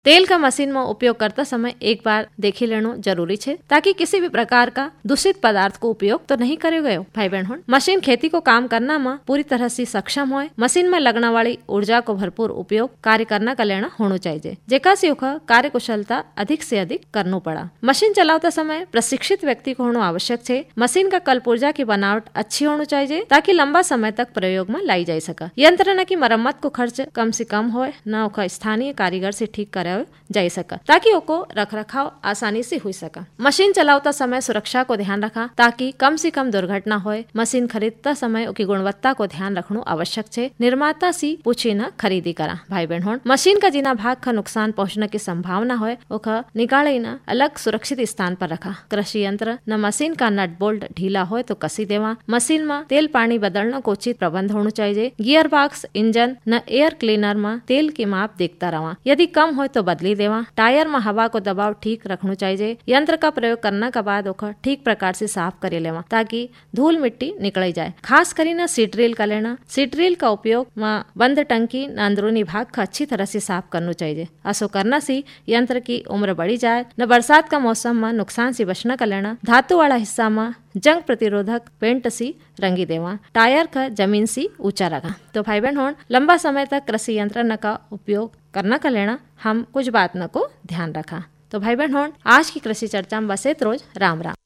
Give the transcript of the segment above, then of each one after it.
तेल का मशीन में उपयोग करता समय एक बार देखी लेनो जरूरी है ताकि किसी भी प्रकार का दूषित पदार्थ को उपयोग तो नहीं करे गयो। भाई बहन, मशीन खेती को काम करना में पूरी तरह से सक्षम होए, मशीन में लगने वाली ऊर्जा को भरपूर उपयोग कार्य करना का लेना होना चाहिए, जेका से कार्य कुशलता अधिक से अधिक करना पड़ा। मशीन चलाते समय प्रशिक्षित व्यक्ति को होना आवश्यक है। मशीन का कल्प ऊर्जा की बनावट अच्छी होनी चाहिए ताकि लंबा समय तक प्रयोग में लाई जा सके। यंत्र न की मरम्मत को खर्च कम से कम होए, न ओका स्थानीय कारीगर से ठीक कराया जा सका ताकि ओको रख रखाव आसानी से हो सका। मशीन चलावता समय सुरक्षा को ध्यान रखा ताकि कम से कम दुर्घटना होए। मशीन खरीदता समय उसकी गुणवत्ता को ध्यान रखना आवश्यक है। निर्माता से पूछे न खरीदी करा। भाई बहन, मशीन का जिना भाग का नुकसान पहुंचने की संभावना होए ओका निकाले न अलग सुरक्षित स्थान पर रखा। कृषि यंत्र न मशीन का नट बोल्ट ढीला होए तो कसी देवा। मशीन में तेल पानी बदलना को उचित प्रबंध होना चाहिए। गियर बॉक्स, इंजन न एयर क्लीनर में तेल की माप देखता रहा। यदि कम हो तो बदली देवा। टायर में हवा को दबाव ठीक रखना चाहिए। यंत्र का प्रयोग करने के बाद ओकर ठीक प्रकार से साफ कर लेवा ताकि धूल मिट्टी निकल जाए। खास करी न सीट रील का लेना। सीट रील का उपयोग में बंद टंकी न अंदरूनी भाग का अच्छी तरह से साफ करना चाहिए। ऐसा करना से यंत्र की उम्र बढ़ी जाए। न बरसात का मौसम में नुकसान से बचना का लेना। धातु वाला हिस्सा में जंग प्रतिरोधक पेंट सी रंगी देवा। टायर का जमीन से ऊंचा रखा। तो भाई बहन, लंबा समय तक कृषि यंत्र का उपयोग करना का लेना हम कुछ बात न को ध्यान रखा। तो भाई बहन, आज की कृषि चर्चा में बस इतना। राम राम।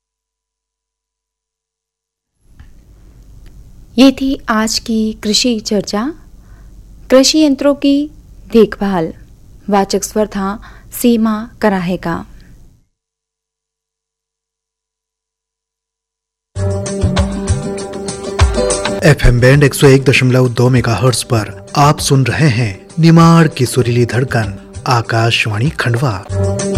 ये थी आज की कृषि चर्चा। कृषि यंत्रों की देखभाल। वाचक स्वर था सीमा कराहे का। FM बैंड 101.2 मेगाहर्ट्ज पर आप सुन रहे हैं निमाड़ की सुरीली धड़कन, आकाशवाणी खंडवा।